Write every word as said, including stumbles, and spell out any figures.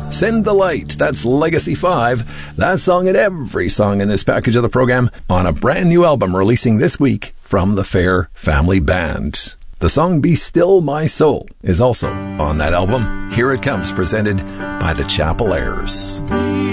Send the Light. That's Legacy five. That song and every song in this package of the program on a brand new album releasing this week from the Fair Family Band. The song Be Still My Soul is also on that album. Here it comes, presented by the Chapel Airs.